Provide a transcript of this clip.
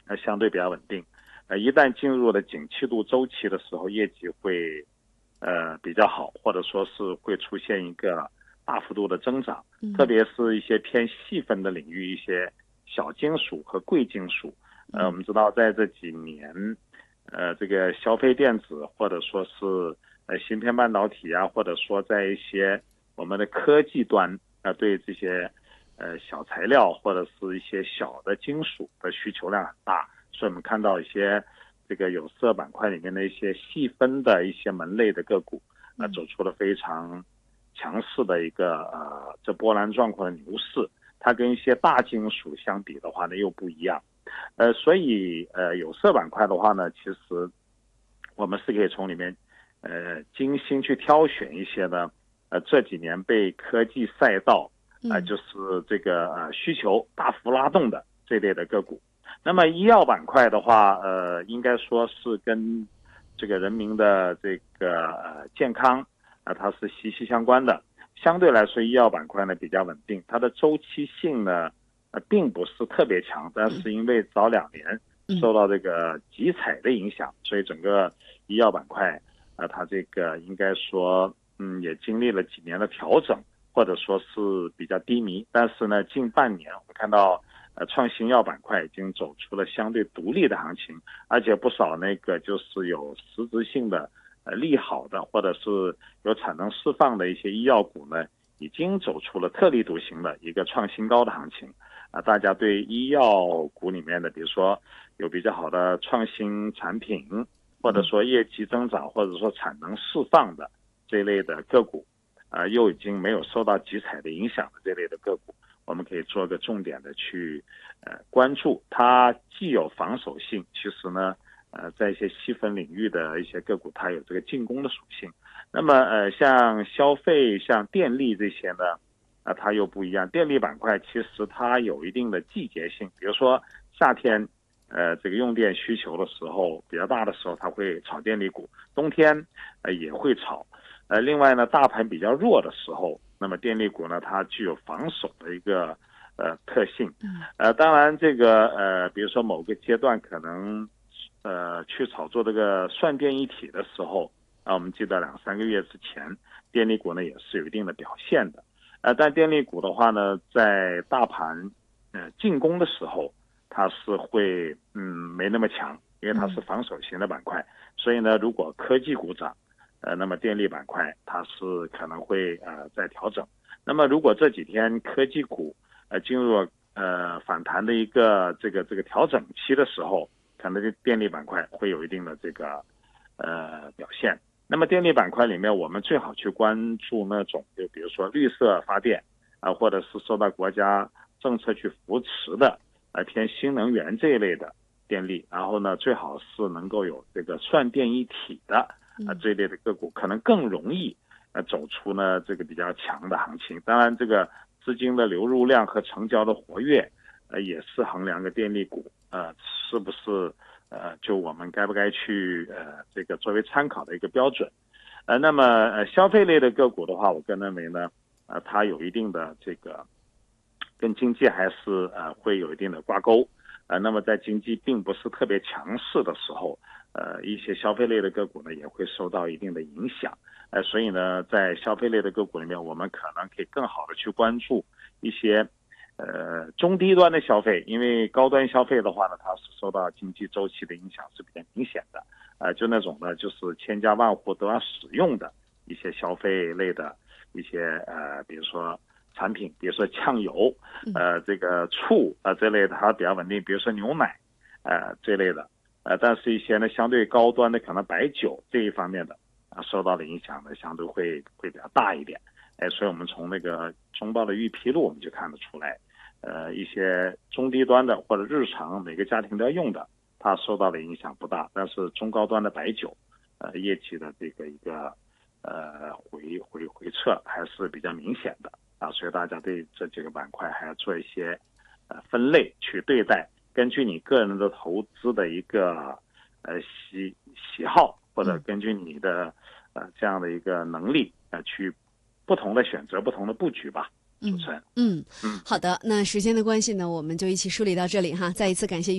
相对比较稳定。一旦进入了景气度周期的时候，业绩会比较好，或者说是会出现一个大幅度的增长，特别是一些偏细分的领域，一些小金属和贵金属。我们知道在这几年，这个消费电子或者说是芯片半导体啊，或者说在一些我们的科技端对这些小材料或者是一些小的金属的需求量很大，所以我们看到一些这个有色板块里面的一些细分的一些门类的个股走出了非常强势的一个这波澜壮阔的牛市。它跟一些大金属相比的话呢又不一样。所以有色板块的话呢，其实我们是可以从里面精心去挑选一些呢这几年被科技赛道就是这个需求大幅拉动的这类的个股。那么医药板块的话应该说是跟这个人民的这个健康它是息息相关的。相对来说医药板块呢比较稳定，它的周期性呢并不是特别强，但是因为早2年受到这个集采的影响，所以整个医药板块它这个应该说也经历了几年的调整，或者说是比较低迷。但是呢近半年我们看到创新药板块已经走出了相对独立的行情，而且不少那个就是有实质性的利好的或者是有产能释放的一些医药股呢，已经走出了特立独行的一个创新高的行情。大家对医药股里面的比如说有比较好的创新产品，或者说业绩增长，或者说产能释放的这一类的个股又已经没有受到集采的影响的这类的个股，我们可以做个重点的去关注。它既有防守性，其实呢在一些细分领域的一些个股它有这个进攻的属性。那么像消费像电力这些呢它又不一样。电力板块其实它有一定的季节性，比如说夏天这个用电需求的时候比较大的时候它会炒电力股，冬天也会炒。另外呢大盘比较弱的时候，那么电力股呢它具有防守的一个特性。当然这个比如说某个阶段可能去炒作这个涮电一体的时候我们记得2-3个月之前电力股呢也是有一定的表现的。但电力股的话呢在大盘进攻的时候它是会没那么强，因为它是防守型的板块。所以呢如果科技股涨那么电力板块它是可能会在调整。那么如果这几天科技股进入反弹的一个这个调整期的时候，可能电力板块会有一定的这个表现。那么电力板块里面我们最好去关注那种就比如说绿色发电或者是受到国家政策去扶持的偏新能源这一类的电力，然后呢最好是能够有这个涮电一体的这一类的个股，可能更容易走出呢这个比较强的行情。当然这个资金的流入量和成交的活跃也是衡量个电力股是不是就我们该不该去这个作为参考的一个标准。那么消费类的个股的话，我个人认为呢它有一定的这个跟经济还是会有一定的挂钩。那么在经济并不是特别强势的时候一些消费类的个股呢也会受到一定的影响。所以呢在消费类的个股里面，我们可能可以更好的去关注一些中低端的消费，因为高端消费的话呢它是受到经济周期的影响是比较明显的。就那种呢就是千家万户都要使用的一些消费类的一些比如说产品，比如说酱油这个醋这类的它比较稳定，比如说牛奶这类的。但是一些呢相对高端的可能白酒这一方面的受到的影响呢相对会比较大一点。所以我们从那个中报的预披露我们就看得出来一些中低端的或者日常每个家庭都要用的它受到的影响不大，但是中高端的白酒业绩的这个一个回撤还是比较明显的所以大家对这几个板块还要做一些分类去对待，根据你个人的投资的一个喜好，或者根据你的这样的一个能力去不同的选择不同的布局吧。主持人好的，那时间的关系呢，我们就一起梳理到这里哈。再一次感谢